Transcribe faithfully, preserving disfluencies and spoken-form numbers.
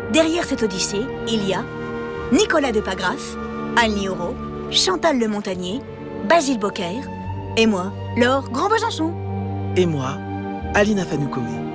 Derrière cette odyssée, il y a Nicolas de Pagraff, Anne Lioro, Chantal Le Montagnier, Basile Bocquer et moi, Laure Grand Besançon. Et moi, Alina Fanoukoé.